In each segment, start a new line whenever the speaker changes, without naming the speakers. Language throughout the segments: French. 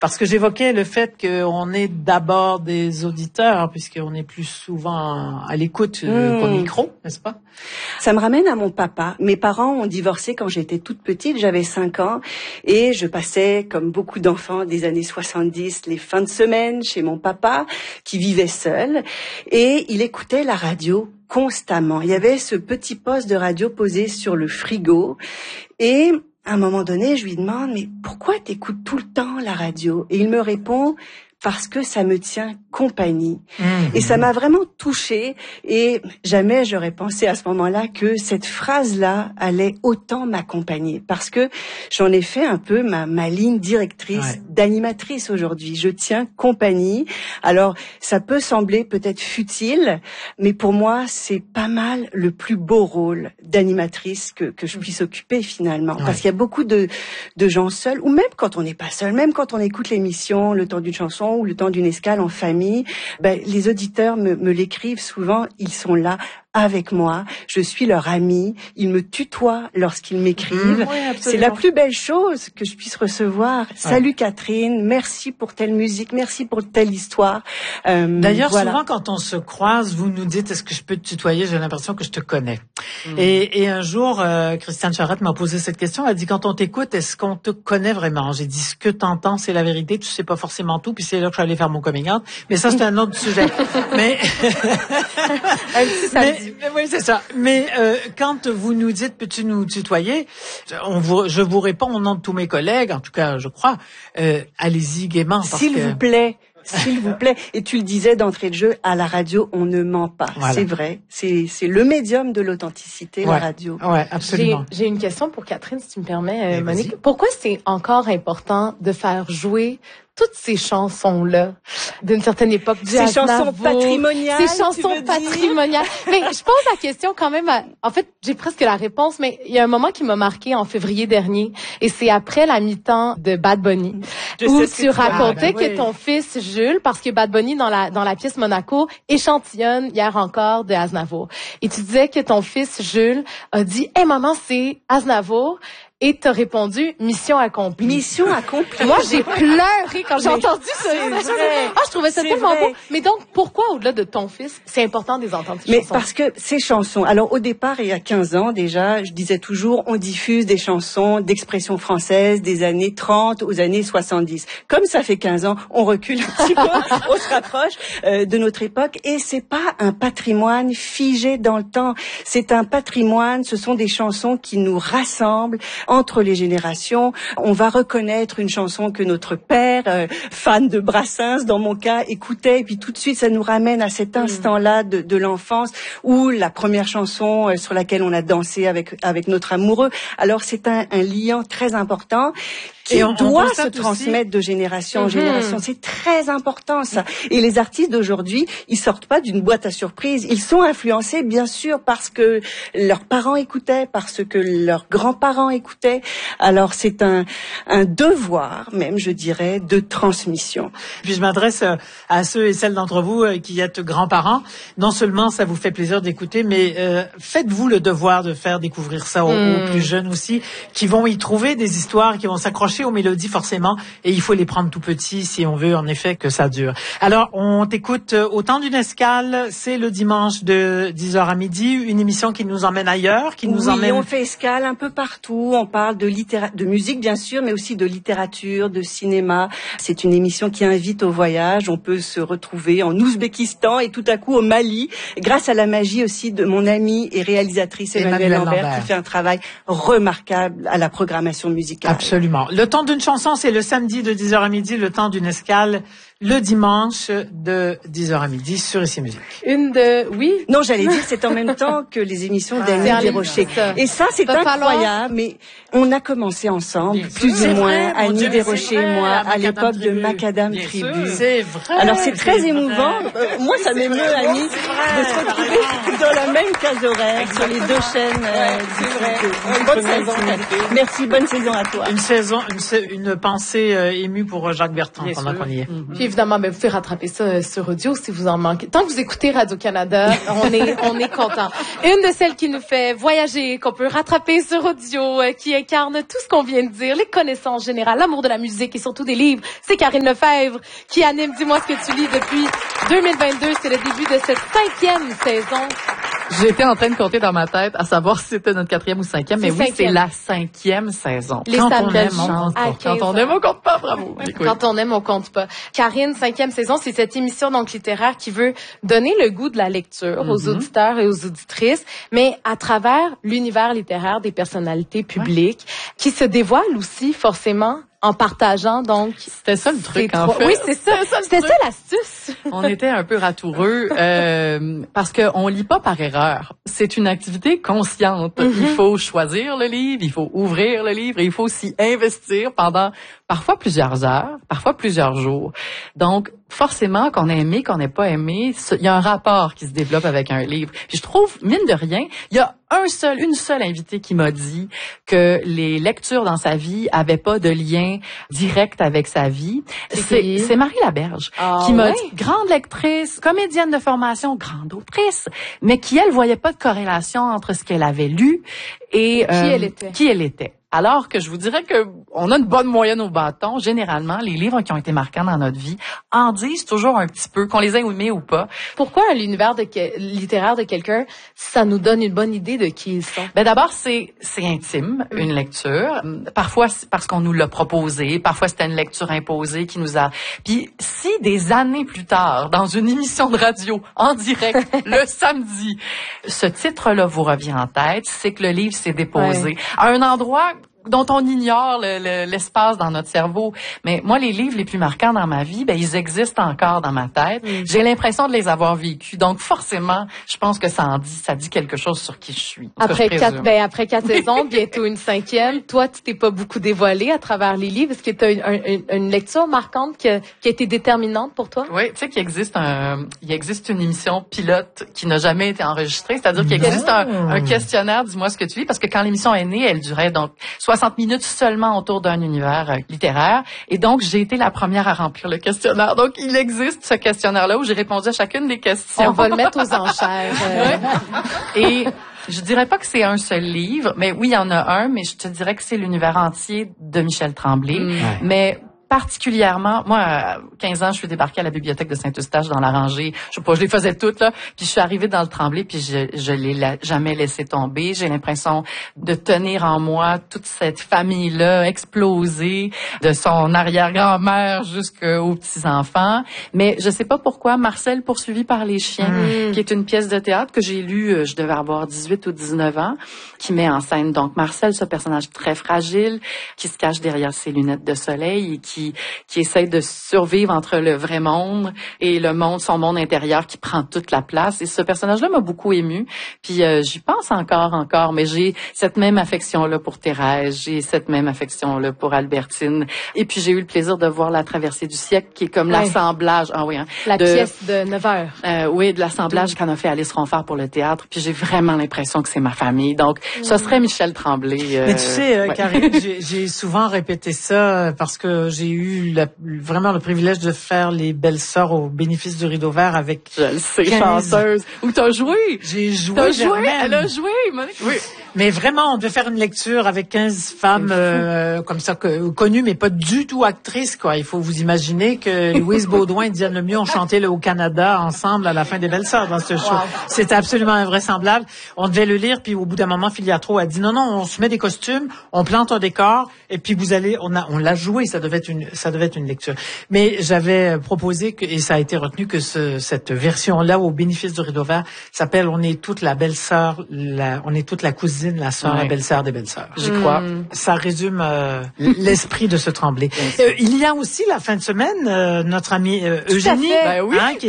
Parce que j'évoquais le fait qu'on est d'abord des auditeurs, puisqu'on est plus souvent à l'écoute qu'au micro, n'est-ce pas?
Ça me ramène à mon papa. Mes parents ont divorcé quand j'étais toute petite, j'avais 5 ans, et je passais, comme beaucoup d'enfants des années 70, les fins de semaine chez mon papa, qui vivait seul, et il écoutait la radio constamment. Il y avait ce petit poste de radio posé sur le frigo, et à un moment donné, je lui demande, mais pourquoi t'écoutes tout le temps la radio? Et il me répond, parce que ça me tient compagnie. Et ça m'a vraiment touchée, et jamais j'aurais pensé à ce moment-là que cette phrase-là allait autant m'accompagner, parce que j'en ai fait un peu ma ligne directrice d'animatrice aujourd'hui. Je tiens compagnie. Alors, ça peut sembler peut-être futile, mais pour moi, c'est pas mal le plus beau rôle d'animatrice que je puisse occuper finalement, parce qu'il y a beaucoup de gens seuls, ou même quand on n'est pas seul, même quand on écoute l'émission Le Temps d'une chanson ou Le Temps d'une escale en famille, les auditeurs me l'écrivent souvent, ils sont là avec moi, je suis leur amie, ils me tutoient lorsqu'ils m'écrivent. C'est la plus belle chose que je puisse recevoir. Salut Catherine, merci pour telle musique, merci pour telle histoire.
D'ailleurs, souvent quand on se croise, vous nous dites, est-ce que je peux te tutoyer? J'ai l'impression que je te connais. Et un jour, Christiane Charette m'a posé cette question, elle a dit, quand on t'écoute, est-ce qu'on te connaît vraiment? J'ai dit, ce que t'entends, c'est la vérité, tu sais pas forcément tout, puis c'est là que je suis allée faire mon coming out. Mais ça, c'est un autre sujet. Mais oui, c'est ça. Mais quand vous nous dites, peux-tu nous tutoyer, je vous réponds au nom de tous mes collègues, en tout cas, je crois. Allez-y gaiement.
S'il vous plaît. S'il vous plaît. Et tu le disais d'entrée de jeu, à la radio, on ne ment pas. Voilà. C'est vrai. C'est le médium de l'authenticité, la radio.
Ouais, absolument.
J'ai une question pour Catherine, si tu me permets, Monique. Pourquoi c'est encore important de faire jouer toutes ces chansons-là d'une certaine époque du
Aznavour,
chansons
patrimoniales,
ces chansons patrimoniales. Mais je pose la question quand même en fait, j'ai presque la réponse, mais il y a un moment qui m'a marqué en février dernier, et c'est après la mi-temps de Bad Bunny, où tu racontais que ton fils Jules, parce que Bad Bunny dans la pièce Monaco échantillonne hier encore de Aznavour, et tu disais que ton fils Jules a dit, hey maman, c'est Aznavour. Et t'as répondu, mission accomplie.
Mission accomplie.
Moi, j'ai pleuré quand j'ai entendu ça. Je trouvais ça tellement beau. Mais donc, pourquoi, au-delà de ton fils, c'est important de les entendre, ces chansons?
Mais parce que ces chansons, alors au départ, il y a 15 ans déjà, je disais toujours, on diffuse des chansons d'expression française des années 30 aux années 70. Comme ça fait 15 ans, on recule un petit peu, on se rapproche de notre époque, et c'est pas un patrimoine figé dans le temps. C'est un patrimoine, ce sont des chansons qui nous rassemblent entre les générations. On va reconnaître une chanson que notre père, fan de Brassens, dans mon cas, écoutait, et puis tout de suite, ça nous ramène à cet instant-là de l'enfance, ou la première chanson sur laquelle on a dansé avec notre amoureux. Alors, c'est un lien très important qui doit se transmettre de génération en génération. C'est très important, ça. Et les artistes d'aujourd'hui, ils sortent pas d'une boîte à surprise. Ils sont influencés, bien sûr, parce que leurs parents écoutaient, parce que leurs grands-parents écoutaient. Alors, c'est un devoir, même, je dirais, de transmission.
Puis, je m'adresse à ceux et celles d'entre vous qui êtes grands-parents. Non seulement ça vous fait plaisir d'écouter, mais faites-vous le devoir de faire découvrir ça aux plus jeunes aussi, qui vont y trouver des histoires, qui vont s'accrocher aux mélodies forcément, et il faut les prendre tout petits si on veut en effet que ça dure. Alors, on t'écoute au temps d'une escale, c'est le dimanche de 10h à midi, une émission qui nous emmène ailleurs, qui nous emmène...
on fait escale un peu partout, on parle de musique bien sûr, mais aussi de littérature, de cinéma. C'est une émission qui invite au voyage, on peut se retrouver en Ouzbékistan et tout à coup au Mali, grâce à la magie aussi de mon amie et réalisatrice Emmanuelle Lambert, qui fait un travail remarquable à la programmation musicale.
Absolument. Le temps d'une chanson, c'est le samedi de 10h à midi, le temps d'une escale, le dimanche de 10h à midi sur Ici Musique.
Non, j'allais dire, c'est en même temps que les émissions d'Annie Desrochers. Et ça, c'est incroyable, mais on a commencé ensemble, plus ou moins, Annie Desrochers et moi, à l'époque de Macadam Tribu.
C'est vrai.
Alors, c'est très émouvant. Moi, ça m'émeut, Annie, de se retrouver dans la même case horaire, sur les deux chaînes. Bonne saison. Merci, bonne saison à toi.
Une pensée émue pour Jacques Bertrand pendant qu'on y est.
Puis évidemment, vous pouvez rattraper ça sur audio si vous en manquez. Tant que vous écoutez Radio-Canada, on est content. Une de celles qui nous fait voyager, qu'on peut rattraper sur audio, qui incarne tout ce qu'on vient de dire, les connaissances générales, l'amour de la musique et surtout des livres, c'est Karine Lefebvre qui anime Dis-moi ce que tu lis depuis 2022. C'est le début de cette 5e saison.
J'étais en train de compter dans ma tête à savoir si c'était notre 4e ou 5e, mais oui, c'est la 5e saison.
Les
quand
samedis
quand on aime, on compte pas, bravo.
Quand on aime, on compte pas. Karine, 5e saison, c'est cette émission donc littéraire qui veut donner le goût de la lecture aux auditeurs et aux auditrices, mais à travers l'univers littéraire des personnalités publiques qui se dévoilent aussi forcément en partageant, donc.
C'était ça le truc, en fait.
Oui, c'est ça. C'était ça l'astuce.
On était un peu ratoureux, parce que on lit pas par erreur. C'est une activité consciente. Il faut choisir le livre, il faut ouvrir le livre et il faut s'y investir pendant parfois plusieurs heures, parfois plusieurs jours. Donc, forcément, qu'on ait aimé, qu'on n'ait pas aimé, il y a un rapport qui se développe avec un livre. Puis je trouve, mine de rien, il y a une seule invitée qui m'a dit que les lectures dans sa vie avaient pas de lien direct avec sa vie. C'est Marie Laberge, qui m'a dit, grande lectrice, comédienne de formation, grande autrice, mais qui, elle, voyait pas de corrélation entre ce qu'elle avait lu et qui elle était. Alors que je vous dirais que on a une bonne moyenne au bâton. Généralement, les livres qui ont été marquants dans notre vie en disent toujours un petit peu, qu'on les ait aimés ou pas.
Pourquoi l'univers littéraire de quelqu'un, ça nous donne une bonne idée de qui ils sont?
D'abord, c'est intime, une lecture. Parfois, c'est parce qu'on nous l'a proposé. Parfois, c'était une lecture imposée qui nous a... Puis, si des années plus tard, dans une émission de radio, en direct, le samedi, ce titre-là vous revient en tête, c'est que le livre s'est déposé à un endroit dont on ignore l'espace dans notre cerveau. Mais moi, les livres les plus marquants dans ma vie, ils existent encore dans ma tête. J'ai l'impression de les avoir vécus. Donc, forcément, je pense que ça dit quelque chose sur qui je suis.
Après 4 saisons, bientôt une 5e, toi, tu t'es pas beaucoup dévoilé à travers les livres. Est-ce que tu as une lecture marquante qui a été déterminante pour toi?
Oui, tu sais qu'il existe une émission pilote qui n'a jamais été enregistrée. C'est-à-dire qu'il existe un questionnaire, dis-moi ce que tu lis, parce que quand l'émission est née, elle durait donc 60 minutes seulement autour d'un univers littéraire. Et donc, j'ai été la première à remplir le questionnaire. Donc, il existe ce questionnaire-là où j'ai répondu à chacune des questions.
On va le mettre aux enchères.
Et je dirais pas que c'est un seul livre, mais oui, il y en a un, mais je te dirais que c'est l'univers entier de Michel Tremblay. Mais particulièrement, moi, à 15 ans, je suis débarquée à la bibliothèque de Saint-Eustache dans la rangée. Je sais pas, je les faisais toutes, là. Puis je suis arrivée dans le Tremblay, puis je l'ai jamais laissé tomber. J'ai l'impression de tenir en moi toute cette famille-là explosée, de son arrière-grand-mère jusqu'aux petits-enfants. Mais je sais pas pourquoi, Marcel poursuivi par les chiens, qui est une pièce de théâtre que j'ai lue, je devais avoir 18 ou 19 ans, qui met en scène donc Marcel, ce personnage très fragile, qui se cache derrière ses lunettes de soleil et qui essaie de survivre entre le vrai monde et son monde intérieur qui prend toute la place. Et ce personnage-là m'a beaucoup émue. Puis j'y pense encore, mais j'ai cette même affection-là pour Thérèse, j'ai cette même affection-là pour Albertine. Et puis j'ai eu le plaisir de voir La Traversée du siècle, qui est comme l'assemblage.
La pièce de 9 heures.
Oui, de l'assemblage qu'en a fait Alice Ronfort pour le théâtre. Puis j'ai vraiment l'impression que c'est ma famille. Donc, ce serait Michel Tremblay.
Mais tu sais, Karine, j'ai souvent répété ça parce que j'ai eu vraiment le privilège de faire les Belles Sœurs au bénéfice du Rideau Vert avec...
Je le sais, chanceuse. Où t'as joué?
J'ai joué.
T'as joué? Elle a joué, Monique. Oui.
Mais vraiment, on devait faire une lecture avec 15 femmes comme ça, connues, mais pas du tout actrices, quoi. Il faut vous imaginer que Louise Baudouin et Diane Lemieux ont chanté le Haut-Canada ensemble à la fin des Belles Sœurs dans ce show. C'était absolument invraisemblable. On devait le lire, puis au bout d'un moment, Filiatro a dit non, on se met des costumes, on plante un décor, et puis vous allez, on l'a joué, ça devait être une lecture. Mais j'avais proposé et ça a été retenu que cette version-là, au bénéfice du Rideau Vert, s'appelle On est toute la belle-sœur, on est toute la cousine, la sœur, la belle-sœur des belles-sœurs. J'y crois. Ça résume l'esprit de ce Tremblay. Il y a aussi la fin de semaine notre amie Eugénie, qui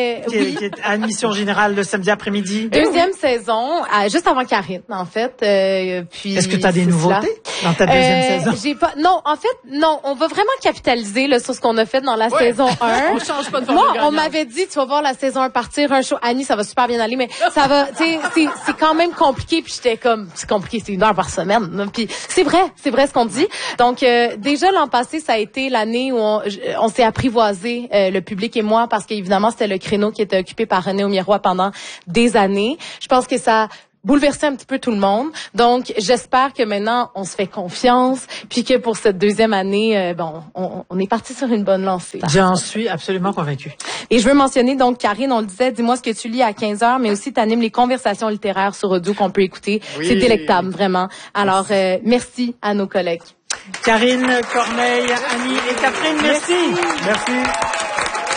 est à l'émission générale le samedi après-midi.
Deuxième saison, juste avant Karine, en fait. Puis
est-ce que tu as des nouveautés dans ta deuxième saison?
Non, en fait, non. On va vraiment capitaliser là, sur ce qu'on a fait dans la saison 1.
On change pas de
Moi,
forme de
on m'avait dit, tu vas voir la saison 1 partir, un show. Annie, ça va super bien aller, mais ça va, tu sais, c'est quand même compliqué. Puis j'étais comme, c'est compliqué, c'est 1 heure par semaine. Puis c'est vrai ce qu'on dit. Donc, déjà, l'an passé, ça a été l'année où on s'est apprivoisé, le public et moi, parce qu'évidemment, c'était le créneau qui était occupé par René Aumirois pendant des années. Je pense que ça bouleverser un petit peu tout le monde. Donc, j'espère que maintenant, on se fait confiance, puis que pour cette deuxième année, on est parti sur une bonne lancée.
J'en suis absolument convaincue.
Et je veux mentionner, donc, Karine, on le disait, dis-moi ce que tu lis à 15h, mais aussi t'animes les conversations littéraires sur audio qu'on peut écouter. Oui. C'est délectable, vraiment. Alors, merci à nos collègues.
Karine, Corneille, Annie et Catherine, merci.
Merci.